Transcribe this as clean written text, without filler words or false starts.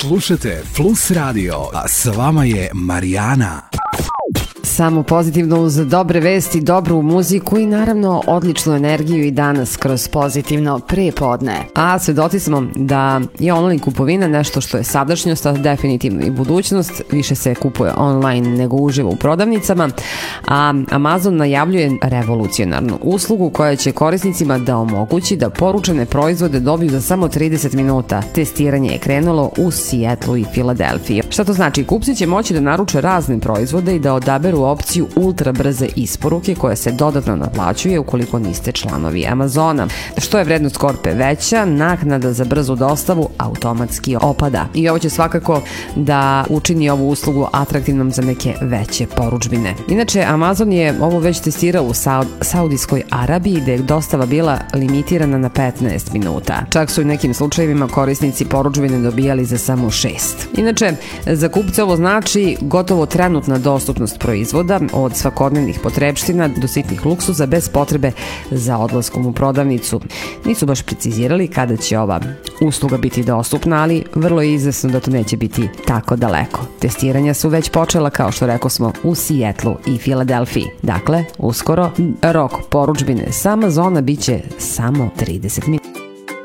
Slušajte Plus Radio, a s vama je Marijana. Samo pozitivno uz dobre vesti, dobru muziku i naravno odličnu energiju i danas kroz pozitivno prepodne. A svedoci smo da je online kupovina nešto što je sadašnjost, a definitivno i budućnost. Više se kupuje online nego uživo u prodavnicama, a Amazon najavljuje revolucionarnu uslugu koja će korisnicima da omogući da poručene proizvode dobiju za samo 30 minuta. Testiranje je krenulo u Sijetlu i Filadelfiji. Šta to znači? Kupci će moći da naruče razne proizvode i da odaberu opciju ultra brze isporuke koja se dodatno naplaćuje ukoliko niste članovi Amazona. Što je vrednost korpe veća, naknada za brzu dostavu automatski opada. I ovo će svakako da učini ovu uslugu atraktivnom za neke veće porudžbine. Inače, Amazon je ovo već testirao u Saudijskoj Arabiji gde je dostava bila limitirana na 15 minuta. Čak su u nekim slučajevima korisnici porudžbine dobijali za samo 6. Inače, za kupce ovo znači gotovo trenutna dostupnost proizvoda od svakodnevnih potrepština do sitnih luksuza bez potrebe za odlaskom u prodavnicu. Nisu baš precizirali kada će ova usluga biti dostupna, ali vrlo je izvesno da to neće biti tako daleko. Testiranja su već počela, kao što rekao smo, u Sijetlu i Filadelfiji. Dakle, uskoro rok porudžbine sa Amazona biće samo 30 minuta.